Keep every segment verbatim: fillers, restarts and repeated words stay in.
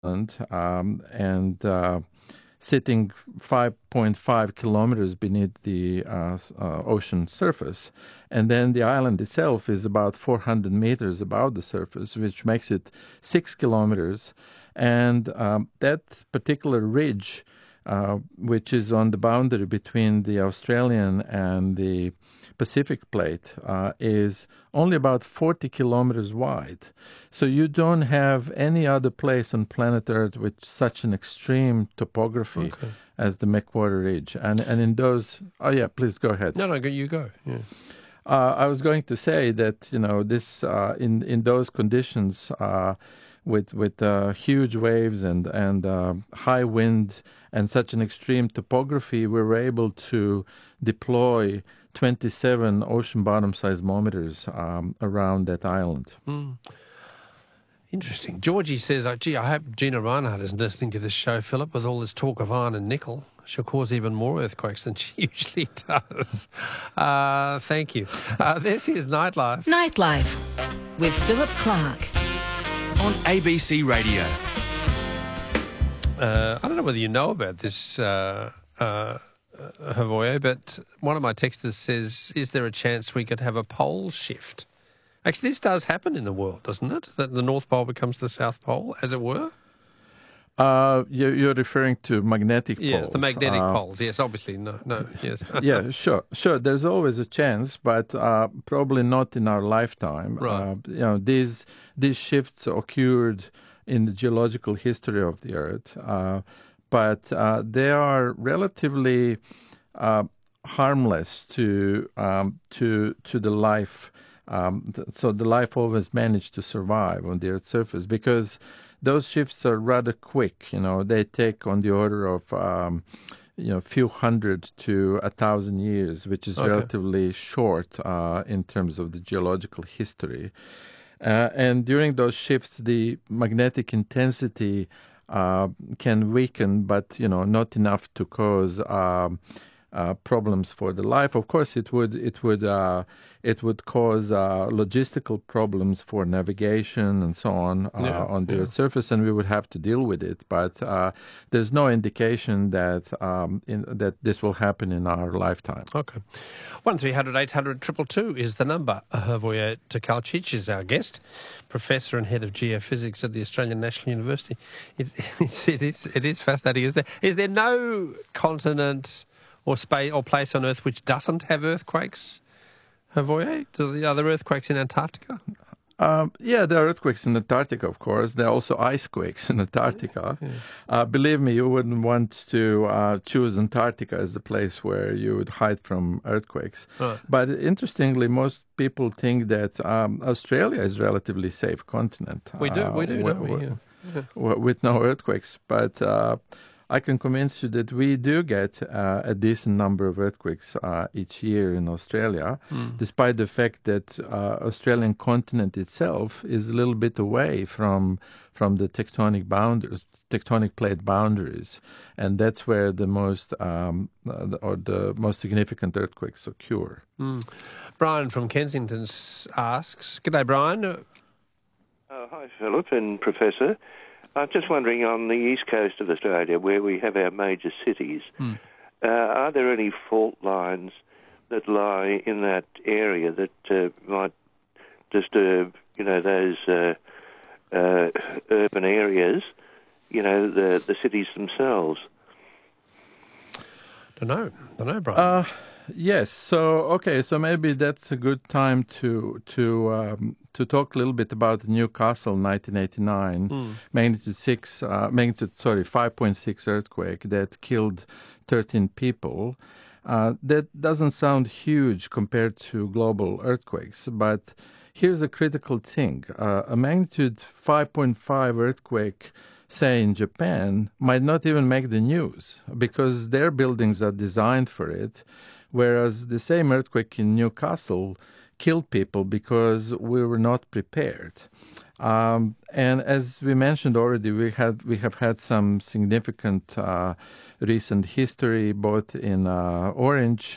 um, and uh, sitting five point five kilometers beneath the uh, uh, ocean surface. And then the island itself is about four hundred meters above the surface, which makes it six kilometers. And um, that particular ridge, uh, which is on the boundary between the Australian and the Pacific plate, uh, is only about forty kilometers wide. So you don't have any other place on planet Earth with such an extreme topography Okay. as the McWhorter Ridge. And and in those, oh yeah, please go ahead. No, no, go- you go. Yeah. Uh, I was going to say that, you know, this uh, in in those conditions, uh, with with uh, huge waves and and uh, high wind and such an extreme topography, we were able to deploy twenty-seven ocean bottom seismometers um, around that island. Mm. Interesting. Georgie says, oh, gee, I hope Gina Reinhardt is listening to this show, Philip, with all this talk of iron and nickel. She'll cause even more earthquakes than she usually does. Uh, thank you. Uh, this is Nightlife. Nightlife with Philip Clark. On A B C Radio. Uh, I don't know whether you know about this, uh, uh, Havoye, but one of my texters says, is there a chance we could have a pole shift? Actually, this does happen in the world, doesn't it? That the North Pole becomes the South Pole, as it were? Uh, you're, you're referring to magnetic poles. Yes, the magnetic uh, poles. Yes, obviously. No, no, yes. Yeah, sure, sure. There's always a chance, but uh, probably not in our lifetime. Right. Uh, you know, these these shifts occurred in the geological history of the Earth, uh, but uh, they are relatively uh, harmless to um, to to the life. Um, th- so the life always managed to survive on the Earth's surface because those shifts are rather quick. You know, they take on the order of um, you know, a few hundred to a thousand years, which is Okay. relatively short uh, in terms of the geological history. Uh, and during those shifts, the magnetic intensity uh, can weaken, but you know, not enough to cause um, uh, problems for the life. Of course, it would it would uh, it would cause uh, logistical problems for navigation and so on uh, Yeah, on the yeah. Earth's surface, and we would have to deal with it. But uh, there's no indication that um, in, that this will happen in our lifetime. Okay. one three hundred eight hundred two two two is the number. Havoye Tkalčić is our guest, Professor and Head of Geophysics at the Australian National University. It, it's, it, is, it is fascinating. Is there, is there no continent or space or place on Earth which doesn't have earthquakes, Havoye? Do the other earthquakes in Antarctica? Um, yeah, there are earthquakes in Antarctica, of course. There are also ice quakes in Antarctica. Yeah. Uh, believe me, you wouldn't want to uh, choose Antarctica as the place where you would hide from earthquakes. Right. But interestingly, most people think that um, Australia is a relatively safe continent. We do, uh, we do, wi- don't we? wi- Yeah. Yeah. wi- with no earthquakes. But uh, I can convince you that we do get uh, a decent number of earthquakes uh, each year in Australia, Mm. despite the fact that uh, Australian continent itself is a little bit away from from the tectonic boundaries, tectonic plate boundaries, and that's where the most um, uh, the, or the most significant earthquakes occur. Mm. Brian from Kensington s- asks, G'day, Brian. Uh, Oh, hi, Philip and Professor. I'm just wondering, on the east coast of Australia, where we have our major cities, Hmm. uh, are there any fault lines that lie in that area that uh, might disturb, you know, those uh, uh, urban areas, you know, the the cities themselves? Don't know. Don't know, Brian. Uh, yes. So okay. So maybe that's a good time to to um, to talk a little bit about Newcastle, nineteen eighty-nine, Mm. magnitude six, uh, magnitude sorry, five point six earthquake that killed thirteen people. Uh, that doesn't sound huge compared to global earthquakes, but here's a critical thing: uh, a magnitude five point five earthquake, say in Japan, might not even make the news because their buildings are designed for it, whereas the same earthquake in Newcastle killed people because we were not prepared. Um, and as we mentioned already, we had we have had some significant uh, recent history, both in uh, Orange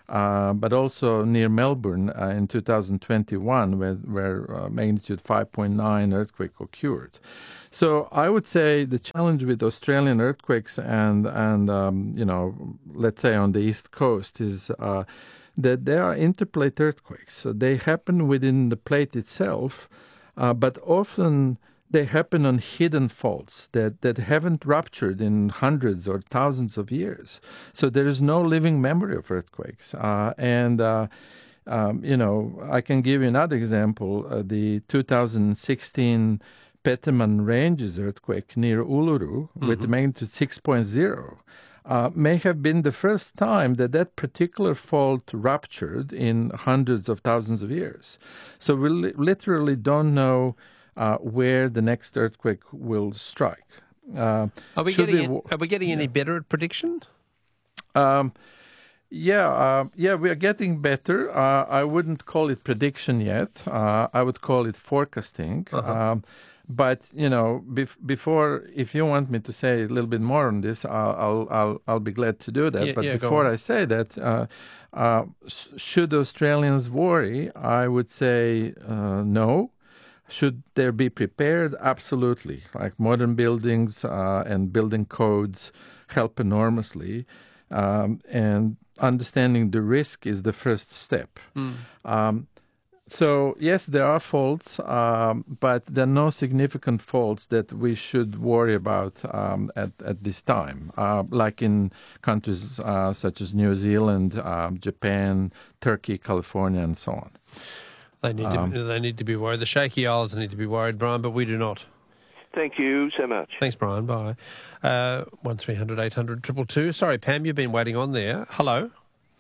uh, but also near Melbourne uh, in two thousand twenty-one, where, where uh, magnitude five point nine earthquake occurred. So I would say the challenge with Australian earthquakes and, and um, you know, let's say on the East Coast is uh, that they are interplate earthquakes. So they happen within the plate itself, uh, but often they happen on hidden faults that, that haven't ruptured in hundreds or thousands of years. So there is no living memory of earthquakes. Uh, and, uh, um, you know, I can give you another example. Uh, the two thousand sixteen Peteman Ranges earthquake near Uluru mm-hmm. with magnitude six point oh uh, may have been the first time that that particular fault ruptured in hundreds of thousands of years. So we li- literally don't know uh, where the next earthquake will strike. Uh, are we getting, we, w- are we getting any yeah. better at prediction? Um, yeah, uh, yeah, we are getting better. Uh, I wouldn't call it prediction yet. Uh, I would call it forecasting. Uh-huh. Um, But you know, bef- before, if you want me to say a little bit more on this, I'll I'll I'll, I'll be glad to do that. Yeah, but yeah, before I say that, uh, uh, should Australians worry? I would say uh, no. Should they be prepared? Absolutely. Like modern buildings uh, and building codes help enormously, um, and understanding the risk is the first step. Mm. Um, So, yes, there are faults, um, but there are no significant faults that we should worry about um, at, at this time, uh, like in countries uh, such as New Zealand, um, Japan, Turkey, California, and so on. They need, um, to, they need to be worried. The Shaky Isles need to be worried, Brian, but we do not. Thank you so much. Thanks, Brian. Bye. Uh, one three hundred eight hundred two two two. Sorry, Pam, you've been waiting on there. Hello.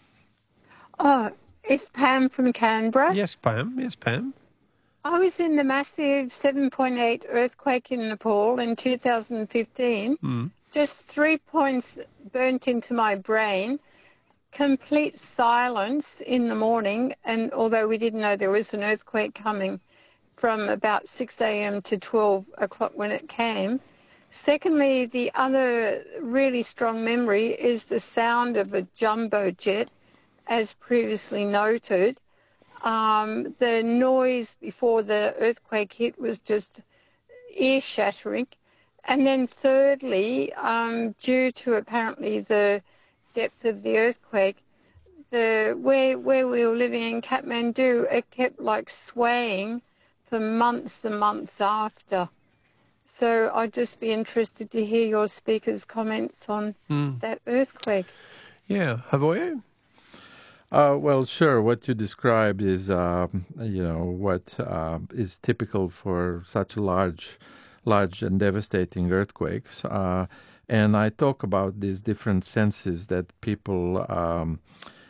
Oh, it's Pam from Canberra. Yes, Pam. Yes, Pam. I was in the massive seven point eight earthquake in Nepal in two thousand fifteen. Mm. Just three points burnt into my brain. Complete silence in the morning, and although we didn't know there was an earthquake coming from about six a.m. to twelve o'clock when it came. Secondly, the other really strong memory is the sound of a jumbo jet, as previously noted. Um, the noise before the earthquake hit was just ear-shattering. And then thirdly, um, due to apparently the depth of the earthquake, the where where we were living in Kathmandu, it kept like swaying for months and months after. So I'd just be interested to hear your speaker's comments on mm. that earthquake. Yeah, Havoyo? Uh, well, sure. What you described is, uh, you know, what uh, is typical for such large, large and devastating earthquakes. Uh, and I talk about these different senses that people, um,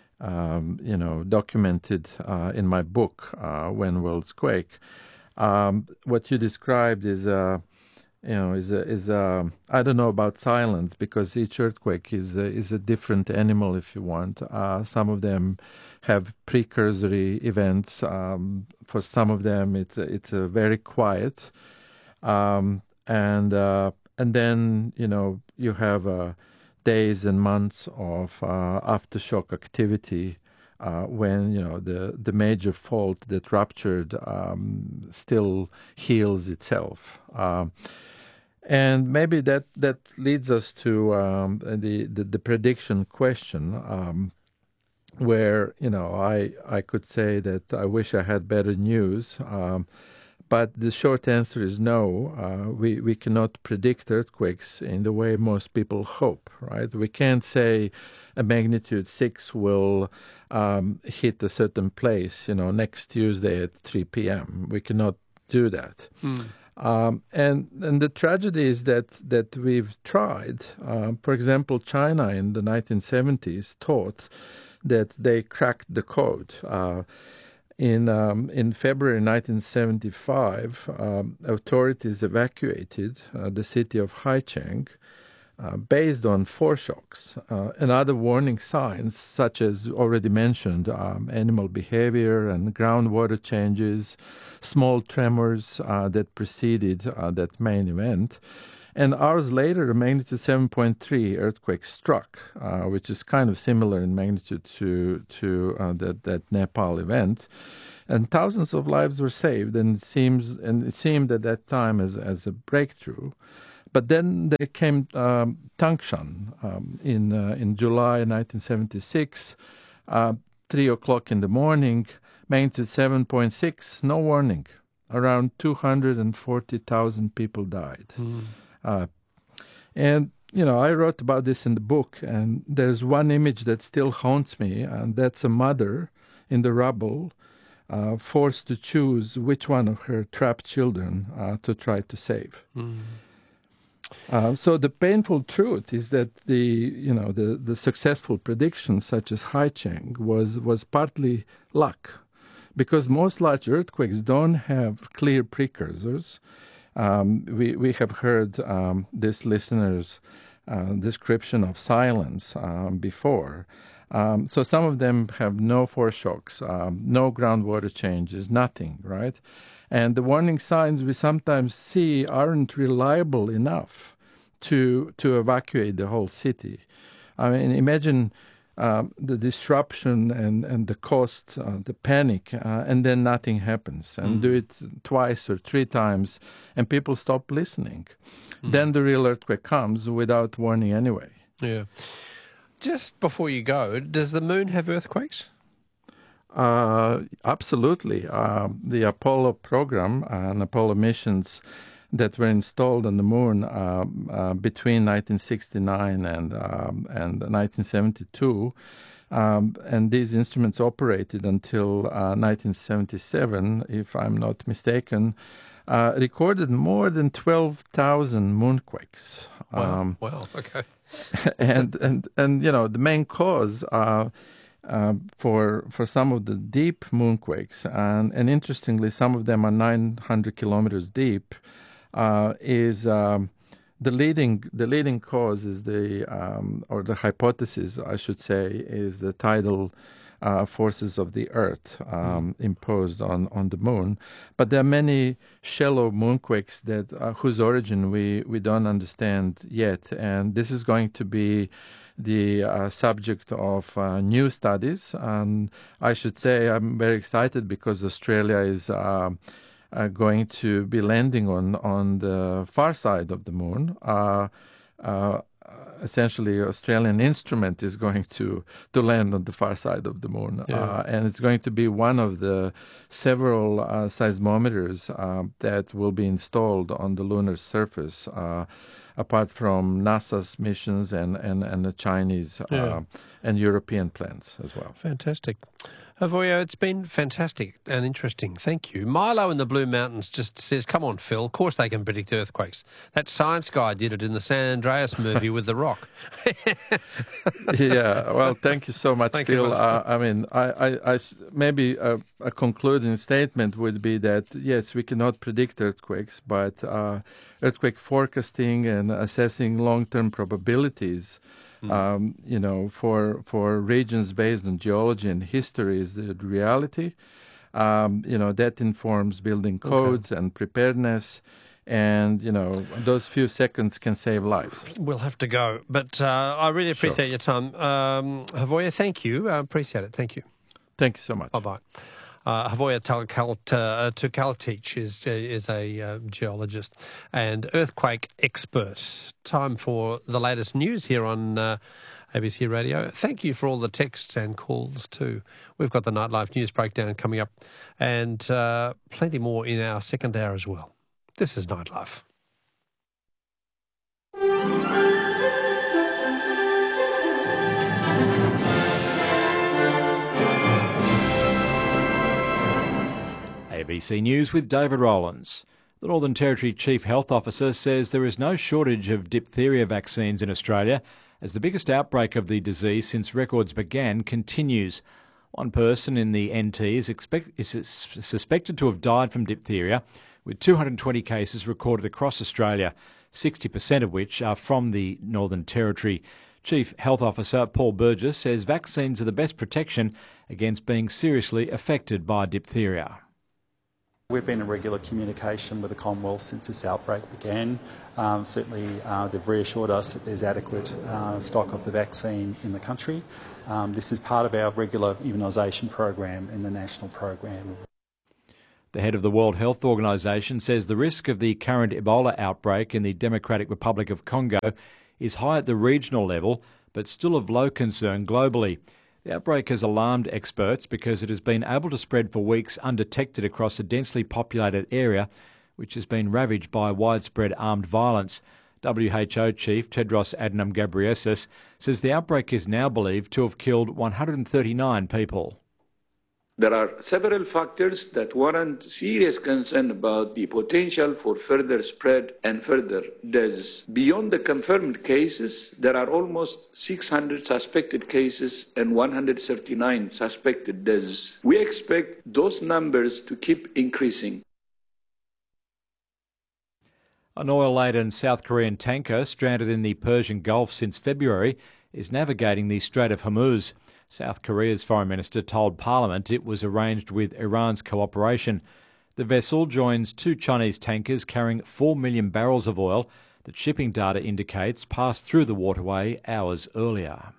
um, you know, documented uh, in my book, uh, When Worlds Quake. Um, what you described is, uh, you know, is a, is a, I don't know about silence, because each earthquake is a, is a different animal, if you want. Uh, some of them have precursory events. Um, for some of them, it's a, it's a very quiet, um, and uh, and then you know you have uh, days and months of uh, aftershock activity. Uh, when you know the, the major fault that ruptured um, still heals itself, um, and maybe that, that leads us to um, the, the the prediction question, um, where you know I I could say that I wish I had better news, um, but the short answer is no. Uh, we we cannot predict earthquakes in the way most people hope. Right? We can't say a magnitude six will um, hit a certain place, you know, next Tuesday at three p.m. We cannot do that. Mm. Um, and and the tragedy is that that we've tried. Uh, for example, China in the nineteen seventies thought that they cracked the code. Uh, in um, in February nineteen seventy-five, um, authorities evacuated uh, the city of Haicheng, Uh, based on foreshocks uh, and other warning signs, such as already mentioned, um, animal behavior and groundwater changes, small tremors uh, that preceded uh, that main event. And hours later, a magnitude seven point three earthquake struck, uh, which is kind of similar in magnitude to to uh, that that Nepal event, and thousands of lives were saved. And it seems and it seemed at that time as as a breakthrough. But then there came um, Tangshan um, in uh, in July nineteen seventy-six, uh, three o'clock in the morning, magnitude seven point six, no warning. Around two hundred forty thousand people died. Mm. Uh, and, you know, I wrote about this in the book, and there's one image that still haunts me, and that's a mother in the rubble, uh, forced to choose which one of her trapped children uh, to try to save. Mm. Uh, so the painful truth is that the you know the, the successful predictions such as Haicheng was was partly luck, because most large earthquakes don't have clear precursors. Um, we we have heard um, this listener's uh, description of silence um, before. Um, so some of them have no foreshocks, um, no groundwater changes, nothing, right? And the warning signs we sometimes see aren't reliable enough to to evacuate the whole city. I mean, imagine uh, the disruption and, and the cost, uh, the panic, uh, and then nothing happens. And mm. do it twice or three times, and people stop listening. Mm. Then the real earthquake comes without warning anyway. Yeah. Just before you go, does the moon have earthquakes? Uh, absolutely. Uh, the Apollo program and Apollo missions that were installed on the moon uh, uh, between nineteen sixty-nine and um, and nineteen seventy-two, um, and these instruments operated until uh, nineteen seventy-seven, if I'm not mistaken, uh, recorded more than twelve thousand moonquakes. Wow! Um, wow! Okay. and and and you know the main cause. Uh, Uh, for for some of the deep moonquakes, and, and interestingly, some of them are nine hundred kilometers deep, uh, is um, the leading the leading cause is the um, or the hypothesis, I should say, is the tidal uh, forces of the Earth um, mm. imposed on, on the moon. But there are many shallow moonquakes that uh, whose origin we, we don't understand yet, and this is going to be the uh, subject of uh, new studies. And I should say I'm very excited because Australia is uh, uh, going to be landing on, on the far side of the moon. Uh, uh, essentially, Australian instrument is going to, to land on the far side of the moon. Yeah. Uh, and it's going to be one of the several uh, seismometers uh, that will be installed on the lunar surface, uh, apart from NASA's missions and, and, and the Chinese uh, yeah. and European plans as well. Fantastic. Avoya, it's been fantastic and interesting. Thank you. Milo in the Blue Mountains just says, come on, Phil, of course they can predict earthquakes. That science guy did it in the San Andreas movie with The Rock. Yeah, well, thank you so much, thank Phil. You, uh, I mean, I, I, I, maybe a, a concluding statement would be that, yes, we cannot predict earthquakes, but uh, earthquake forecasting and assessing long-term probabilities Mm. Um, you know, for for regions based on geology and history is the reality. Um, you know, that informs building codes okay. and preparedness. And, you know, those few seconds can save lives. We'll have to go. But uh, I really appreciate sure. your time. Um, Avoya, thank you. I appreciate it. Thank you. Thank you so much. Bye-bye. Uh, Avoya Tukaltich is, is a uh, geologist and earthquake expert. Time for the latest news here on uh, A B C Radio. Thank you for all the texts and calls too. We've got the Nightlife News Breakdown coming up and uh, plenty more in our second hour as well. This is Nightlife. A B C News with David Rowlands. The Northern Territory Chief Health Officer says there is no shortage of diphtheria vaccines in Australia as the biggest outbreak of the disease since records began continues. One person in the N T is, expect, is suspected to have died from diphtheria, with two hundred twenty cases recorded across Australia, sixty percent of which are from the Northern Territory. Chief Health Officer Paul Burgess says vaccines are the best protection against being seriously affected by diphtheria. We've been in regular communication with the Commonwealth since this outbreak began. Um, certainly uh, they've reassured us that there's adequate uh, stock of the vaccine in the country. Um, this is part of our regular immunisation program in the national program. The head of the World Health Organization says the risk of the current Ebola outbreak in the Democratic Republic of Congo is high at the regional level, but still of low concern globally. The outbreak has alarmed experts because it has been able to spread for weeks undetected across a densely populated area, which has been ravaged by widespread armed violence. W H O Chief Tedros Adhanom Ghebreyesus says the outbreak is now believed to have killed one hundred thirty-nine people. There are several factors that warrant serious concern about the potential for further spread and further deaths. Beyond the confirmed cases, there are almost six hundred suspected cases and one hundred thirty-nine suspected deaths. We expect those numbers to keep increasing. An oil-laden South Korean tanker stranded in the Persian Gulf since February is navigating the Strait of Hormuz. South Korea's foreign minister told Parliament it was arranged with Iran's cooperation. The vessel joins two Chinese tankers carrying four million barrels of oil that shipping data indicates passed through the waterway hours earlier.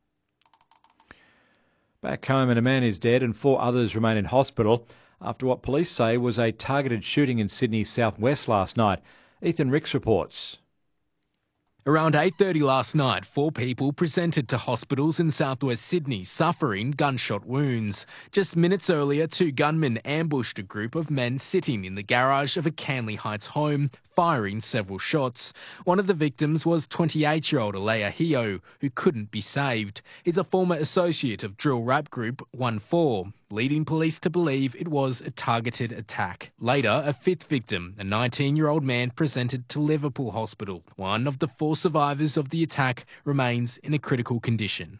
Back home, and a man is dead and four others remain in hospital after what police say was a targeted shooting in Sydney's southwest last night. Ethan Ricks reports. Around eight thirty last night, four people presented to hospitals in southwest Sydney suffering gunshot wounds. Just minutes earlier, two gunmen ambushed a group of men sitting in the garage of a Canley Heights home, firing several shots. One of the victims was twenty-eight-year-old Alea Hio, who couldn't be saved. He's a former associate of drill rap group one four, leading police to believe it was a targeted attack. Later, a fifth victim, a nineteen-year-old man, presented to Liverpool Hospital. One of the four survivors of the attack remains in a critical condition.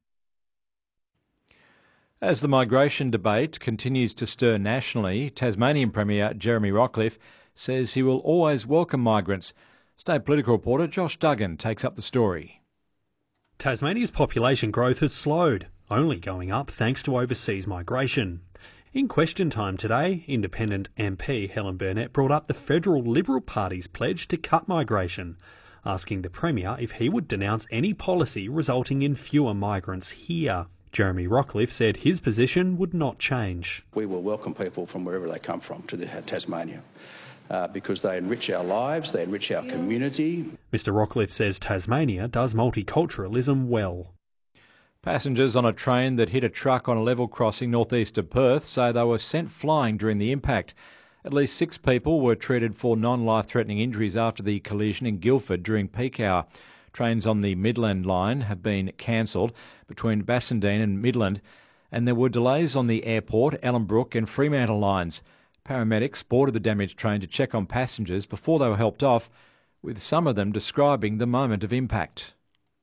As the migration debate continues to stir nationally, Tasmanian Premier Jeremy Rockliff says he will always welcome migrants. State political reporter Josh Duggan takes up the story. Tasmania's population growth has slowed, only going up thanks to overseas migration. In question time today, Independent M P Helen Burnett brought up the federal Liberal Party's pledge to cut migration, asking the Premier if he would denounce any policy resulting in fewer migrants here. Jeremy Rockliff said his position would not change. We will welcome people from wherever they come from to the, uh, Tasmania. Uh, because they enrich our lives, they enrich our community. Mister Rockliff says Tasmania does multiculturalism well. Passengers on a train that hit a truck on a level crossing northeast of Perth say they were sent flying during the impact. At least six people were treated for non-life-threatening injuries after the collision in Guildford during peak hour. Trains on the Midland line have been cancelled between Bassendean and Midland, and there were delays on the Airport, Ellenbrook and Fremantle lines. Paramedics boarded the damaged train to check on passengers before they were helped off, with some of them describing the moment of impact.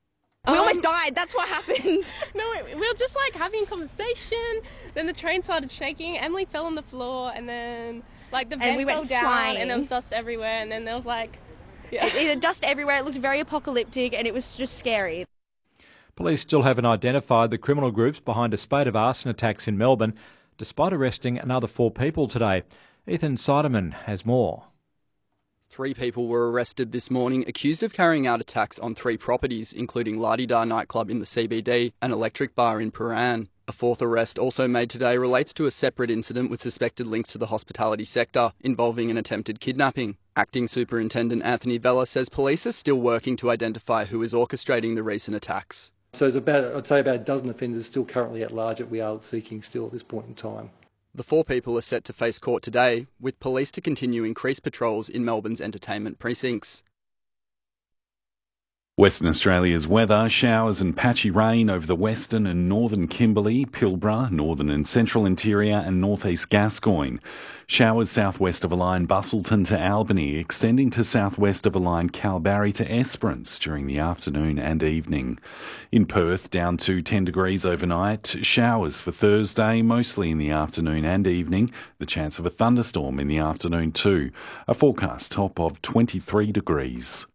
We um, almost died, that's what happened. No, we were just like having a conversation, then the train started shaking, Emily fell on the floor, and then like the vent we fell went down flying. and there was dust everywhere, and then there was like... Yeah. It, it, dust everywhere, it looked very apocalyptic and it was just scary. Police still haven't identified the criminal groups behind a spate of arson attacks in Melbourne, despite arresting another four people today. Ethan Seidemann has more. Three people were arrested this morning accused of carrying out attacks on three properties, including La-Di-Da nightclub in the C B D and Electric Bar in Prahran. A fourth arrest also made today relates to a separate incident with suspected links to the hospitality sector involving an attempted kidnapping. Acting Superintendent Anthony Vella says police are still working to identify who is orchestrating the recent attacks. So there's about, I'd say about a dozen offenders still currently at large that we are seeking still at this point in time. The four people are set to face court today, with police to continue increased patrols in Melbourne's entertainment precincts. Western Australia's weather, showers and patchy rain over the western and northern Kimberley, Pilbara, northern and central interior and northeast Gascoyne. Showers southwest of a line Bustleton to Albany, extending to southwest of a line Kalbarri to Esperance during the afternoon and evening. In Perth, down to ten degrees overnight. Showers for Thursday, mostly in the afternoon and evening. The chance of a thunderstorm in the afternoon too. A forecast top of twenty-three degrees.